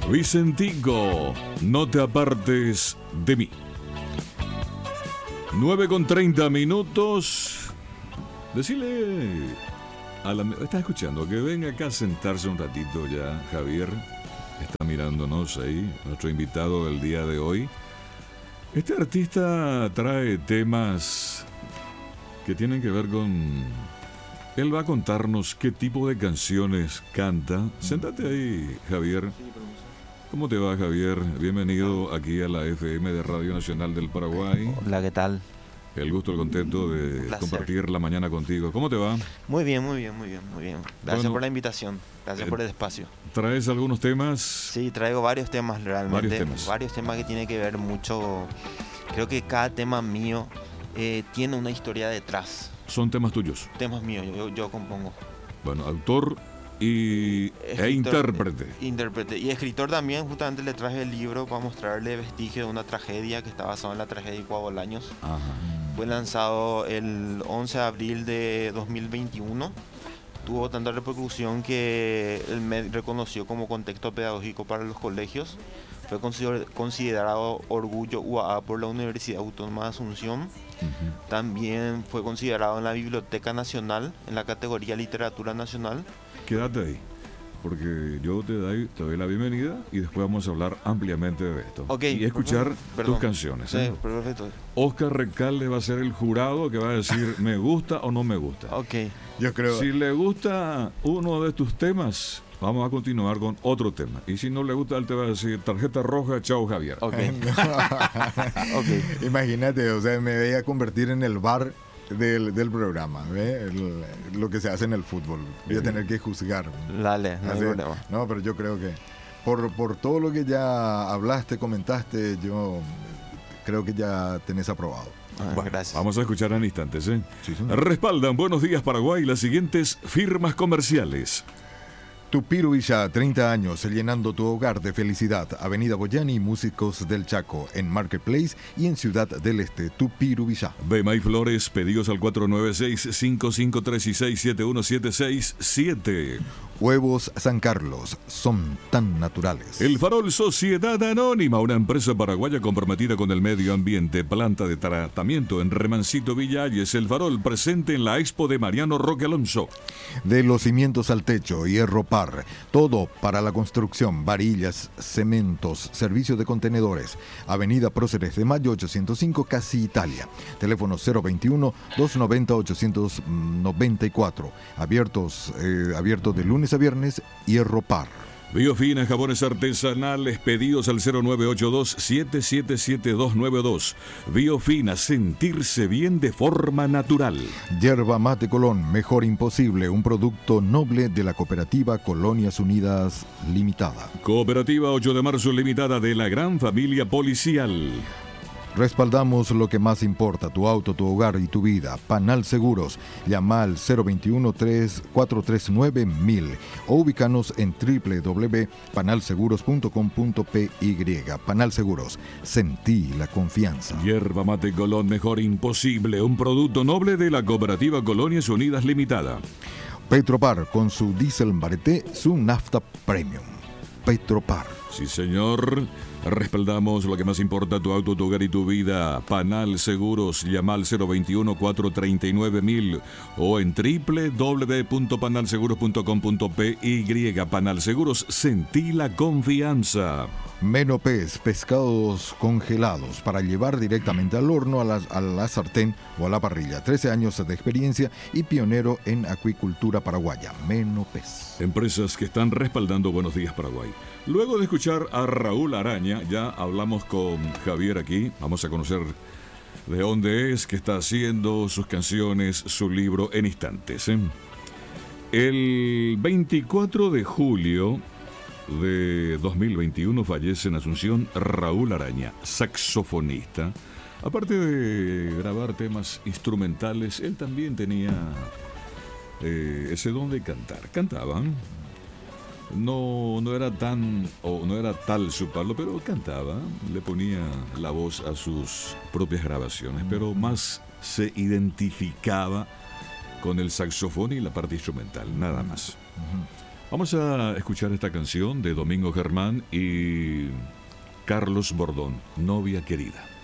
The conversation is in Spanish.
Vicentico, no te apartes de mí. 9:30. Decile a la... ¿Estás escuchando? Que venga acá a sentarse un ratito ya, Javier. Está mirándonos ahí, nuestro invitado del día de hoy. Este artista trae temas que tienen que ver con... Él va a contarnos qué tipo de canciones canta. Séntate ahí, Javier. ¿Cómo te va, Javier? Bienvenido aquí a la FM de Radio Nacional del Paraguay. Hola, ¿qué tal? El gusto, el contento de compartir la mañana contigo. ¿Cómo te va? Muy bien. Gracias por la invitación, gracias por el espacio. ¿Traes algunos temas? Sí, traigo varios temas realmente. Varios temas que tienen que ver mucho. Creo que cada tema mío tiene una historia detrás. ¿Son temas tuyos? Temas míos, yo compongo. Bueno, autor e intérprete. Intérprete y escritor también. Justamente le traje el libro para mostrarle vestigio de una tragedia que está basada en la tragedia de Coabolaños. Ajá. Fue lanzado el 11 de abril de 2021. Tuvo tanta repercusión que el MED reconoció como contexto pedagógico para los colegios. Fue considerado orgullo UAA por la Universidad Autónoma de Asunción. Uh-huh. También fue considerado en la Biblioteca Nacional en la categoría Literatura Nacional. Quédate ahí, porque yo te doy la bienvenida y después vamos a hablar ampliamente de esto. Okay, y escuchar tus canciones. Sí, perfecto. Oscar Recalde va a ser el jurado que va a decir me gusta o no me gusta. Okay. Yo creo. Si le gusta uno de tus temas, vamos a continuar con otro tema. Y si no le gusta, él te va a decir tarjeta roja, chao Javier. Okay. Imagínate, o sea, me voy a convertir en el bar del programa, lo que se hace en el fútbol. Voy a tener que juzgar. Dale, no hay problema. No, pero yo creo que por todo lo que ya hablaste, comentaste, yo creo que ya tenés aprobado. Bueno, gracias. Vamos a escuchar en instantes. Sí, respaldan Buenos Días Paraguay las siguientes firmas comerciales. Tupirubillá, 30 años, llenando tu hogar de felicidad. Avenida Boyani, Músicos del Chaco, en Marketplace y en Ciudad del Este. Tupirubillá. Bema y Flores, pedidos al 496-553-671-767. Huevos San Carlos, son tan naturales. El Farol Sociedad Anónima, una empresa paraguaya comprometida con el medio ambiente, planta de tratamiento en Remancito Villalles. El Farol, presente en la expo de Mariano Roque Alonso. De los cimientos al techo, hierro par, todo para la construcción, varillas, cementos, servicio de contenedores. Avenida Próceres de Mayo 805, Casi Italia. Teléfono 021-290-894. Abierto de lunes a viernes, hierro par. Biofina, jabones artesanales, pedidos al 0982-777292. Biofina, sentirse bien de forma natural. Yerba Mate Colón, mejor imposible, un producto noble de la cooperativa Colonias Unidas Limitada. Cooperativa 8 de marzo Limitada de la gran familia policial. Respaldamos lo que más importa, tu auto, tu hogar y tu vida. Panal Seguros, llama al 021-439-1000 o ubícanos en www.panalseguros.com.py. Panal Seguros, sentí la confianza. Yerba Mate Colón, mejor imposible, un producto noble de la cooperativa Colonias Unidas Limitada. Petropar, con su diésel Mareté, su nafta premium. Petropar. Sí, señor. Respaldamos lo que más importa, tu auto, tu hogar y tu vida. Panal Seguros, llama al 021-439-1000 o en www.panalseguros.com.py. Panal Seguros, sentí la confianza. Menopez, pescados congelados para llevar directamente al horno, a la sartén o a la parrilla. 13 años de experiencia y pionero en acuicultura paraguaya. Menopez. Empresas que están respaldando Buenos Días Paraguay. Luego de escuchar a Raúl Araña, ya hablamos con Javier aquí. Vamos a conocer de dónde es, qué está haciendo, sus canciones, su libro en instantes. El 24 de julio de 2021 fallece en Asunción Raúl Araña, saxofonista. Aparte de grabar temas instrumentales, él también tenía ese don de cantar. Cantaba. No era tal su palo, pero cantaba, le ponía la voz a sus propias grabaciones, pero más se identificaba con el saxofón y la parte instrumental, nada más. Vamos a escuchar esta canción de Domingo Germán y Carlos Bordón, Novia Querida.